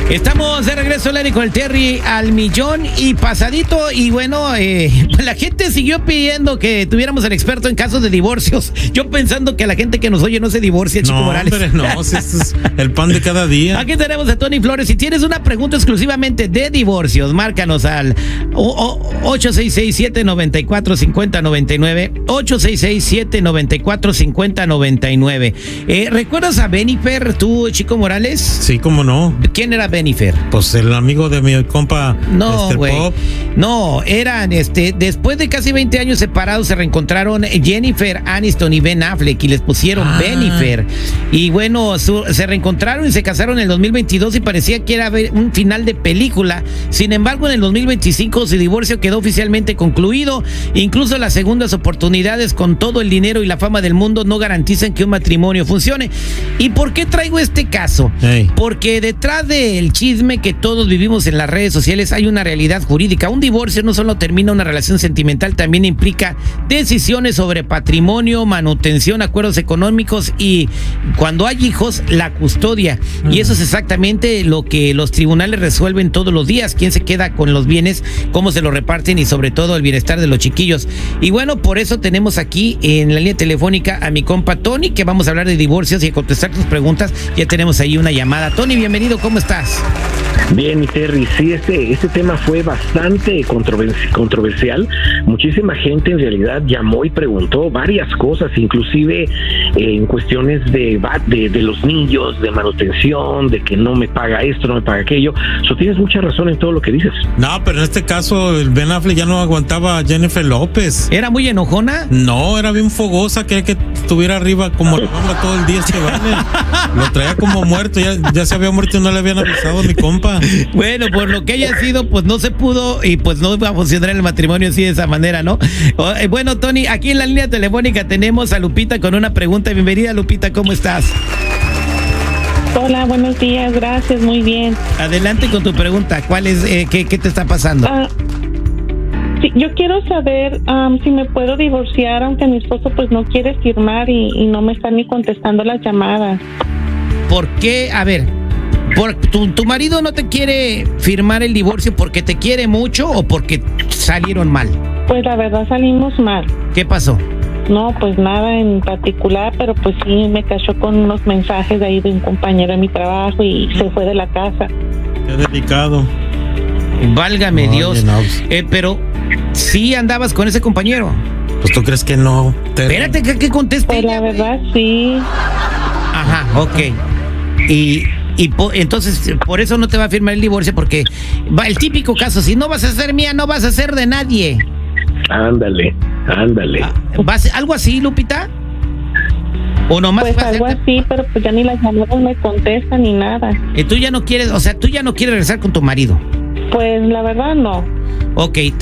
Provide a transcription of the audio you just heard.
Estamos de regreso, Larry, con el Terry al millón y pasadito. Y bueno, la gente siguió pidiendo que tuviéramos al experto en casos de divorcios. Yo pensando que a la gente que nos oye no se divorcia, Chico Morales. No, este es el pan de cada día. Aquí tenemos a Tony Flores. Si tienes una pregunta exclusivamente de divorcios, márcanos al 866-794-5099. 866-794-5099. ¿Recuerdas a Benifer, tú, Chico Morales? Sí, cómo no. ¿Quién era Benifer? Pues el amigo de mi compa, no, güey. Pop. No, eran, después de casi 20 años separados, se reencontraron Jennifer Aniston y Ben Affleck y les pusieron Benifer. Y bueno, se reencontraron y se casaron en el 2022 y parecía que era un final de película. Sin embargo, en el 2025 su divorcio quedó oficialmente concluido. Incluso las segundas oportunidades, con todo el dinero y la fama del mundo, no garantizan que un matrimonio funcione. ¿Y por qué traigo este caso? Porque detrás del chisme que todos vivimos en las redes sociales hay una realidad jurídica. Un divorcio no solo termina una relación sentimental, también implica decisiones sobre patrimonio, manutención, acuerdos económicos y, cuando hay hijos, la custodia. Y eso es exactamente lo que los tribunales resuelven todos los días: quién se queda con los bienes, cómo se los reparten y sobre todo el bienestar de los chiquillos. Y bueno, por eso tenemos aquí en la línea telefónica a mi compa Tony, que vamos a hablar de divorcios y a contestar tus preguntas. Ya tenemos ahí una llamada. Tony, bienvenido, ¿cómo estás? Bien, mi Terry, sí, este tema fue bastante controversial. Muchísima gente en realidad llamó y preguntó varias cosas, inclusive en cuestiones de los niños, de manutención, de que no me paga esto, no me paga aquello. Tienes mucha razón en todo lo que dices. No, pero en este caso el Ben Affleck ya no aguantaba a Jennifer López. ¿Era muy enojona? No, era bien fogosa, quería que estuviera arriba como la bomba todo el día. Lo traía como muerto, ya se había muerto y no le habían avisado a mi compa. Bueno, por lo que haya sido, pues no se pudo y pues no va a funcionar el matrimonio así de esa manera, ¿no? Bueno, Tony, aquí en la línea telefónica tenemos a Lupita con una pregunta. Bienvenida, Lupita, ¿cómo estás? Hola, buenos días, gracias, muy bien. Adelante con tu pregunta. ¿Cuál es, qué te está pasando? Sí, yo quiero saber si me puedo divorciar, aunque mi esposo pues no quiere firmar y no me está ni contestando las llamadas. ¿Por qué? A ver, ¿tu marido no te quiere firmar el divorcio porque te quiere mucho o porque salieron mal? Pues la verdad salimos mal. ¿Qué pasó? No, pues nada en particular, pero pues sí me cachó con unos mensajes de ahí de un compañero de mi trabajo y se fue de la casa. Qué delicado. Válgame Dios. No. Pero sí andabas con ese compañero. Pues tú crees que no. Espérate, que conteste. Pues la verdad sí. Ajá, ok. Entonces, por eso no te va a firmar el divorcio, porque va el típico caso: si no vas a ser mía, no vas a ser de nadie. Ándale. ¿Algo así, Lupita? ¿O nomás pues algo así, pero pues ya ni las llamadas me contestan ni nada. ¿Y tú ya no quieres, tú ya no quieres regresar con tu marido? Pues la verdad no. Ok.